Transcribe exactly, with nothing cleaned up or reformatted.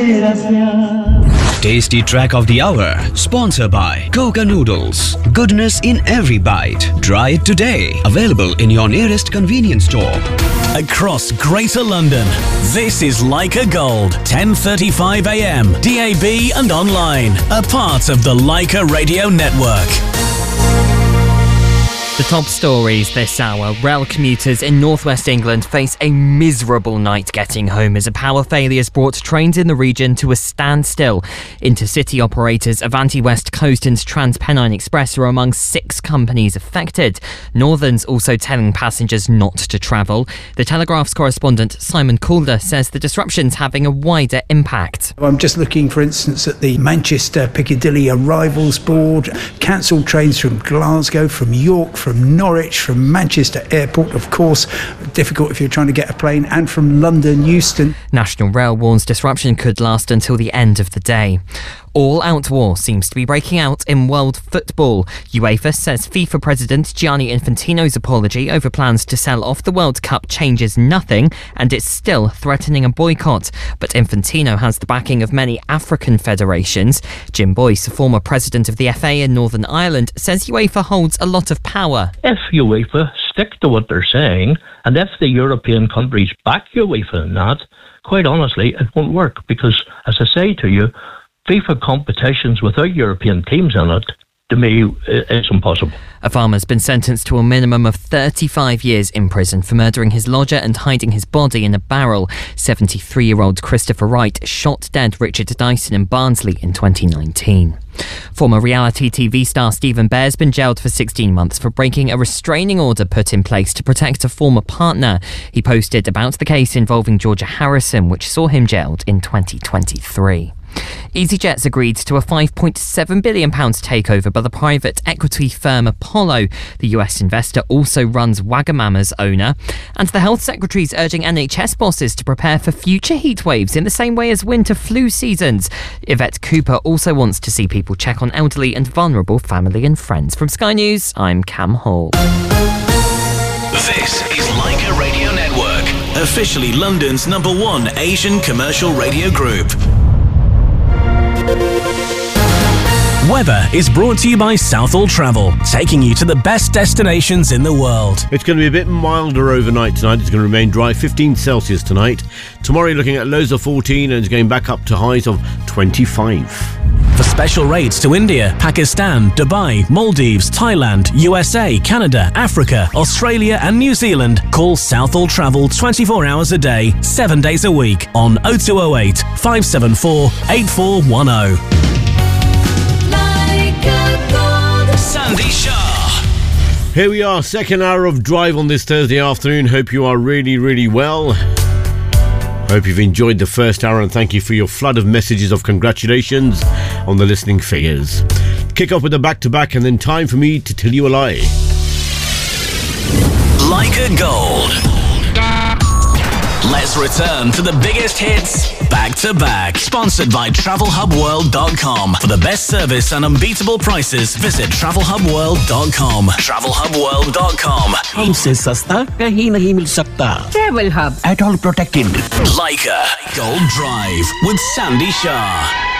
Tasty track of the hour, sponsored by Coca Noodles. Goodness in every bite. Try it today. Available in your nearest convenience store. Across Greater London, this is Leica Gold, ten thirty-five a m, D A B and online. A part of the Leica Radio Network. The top stories this hour. Rail commuters in northwest England face a miserable night getting home as a power failure has brought trains in the region to a standstill. Intercity operators Avanti West Coast and TransPennine Express are among six companies affected. Northern's also telling passengers not to travel. The Telegraph's correspondent Simon Calder says the disruption's having a wider impact. I'm just looking, for instance, at the Manchester Piccadilly Arrivals Board. Cancelled trains from Glasgow, from York, from Norwich, from Manchester Airport, of course, difficult if you're trying to get a plane, and from London Euston. National Rail warns disruption could last until the end of the day. All-out war seems to be breaking out in world football. UEFA says FIFA President Gianni Infantino's apology over plans to sell off the World Cup changes nothing, and it's still threatening a boycott. But Infantino has the backing of many African federations. Jim Boyce, a former president of the F A in Northern Ireland, says UEFA holds a lot of power. If UEFA stick to what they're saying, and if the European countries back UEFA in that, quite honestly, it won't work, because, as I say to you, FIFA competitions without European teams in it, to me, it's impossible. A farmer's been sentenced to a minimum of thirty-five years in prison for murdering his lodger and hiding his body in a barrel. seventy-three-year-old Christopher Wright shot dead Richard Dyson in Barnsley in twenty nineteen. Former reality T V star Stephen Bear's been jailed for sixteen months for breaking a restraining order put in place to protect a former partner. He posted about the case involving Georgia Harrison, which saw him jailed in twenty twenty-three. EasyJet's agreed to a five point seven billion pounds takeover by the private equity firm Apollo. The U S investor also runs Wagamama's owner. And the Health Secretary's urging N H S bosses to prepare for future heat waves in the same way as winter flu seasons. Yvette Cooper also wants to see people check on elderly and vulnerable family and friends. From Sky News, I'm Cam Hall. This is Leica Radio Network, officially London's number one Asian commercial radio group. Weather is brought to you by Southall Travel, taking you to the best destinations in the world. It's going to be a bit milder overnight tonight. It's going to remain dry, fifteen Celsius tonight. Tomorrow you're looking at lows of fourteen and it's going back up to highs of twenty-five. For special rates to India, Pakistan, Dubai, Maldives, Thailand, U S A, Canada, Africa, Australia and New Zealand, call Southall Travel twenty-four hours a day, seven days a week on oh two oh eight, five seven four, eight four one oh. Sandy Shaw. Here we are, second hour of Drive on this Thursday afternoon. Hope you are really, really well. Hope you've enjoyed the first hour and thank you for your flood of messages of congratulations on the listening figures. Kick off with a back-to-back and then time for me to tell you a lie. Leica Gold. Let's return to the biggest hits back to back. Sponsored by travel hub world dot com. For the best service and unbeatable prices, visit travel hub world dot com. travel hub world dot com. हमसे सस्ता कहीं नहीं मिल सकता. Travel Hub. At all protected. Leica Gold Drive with Sandy Shaw.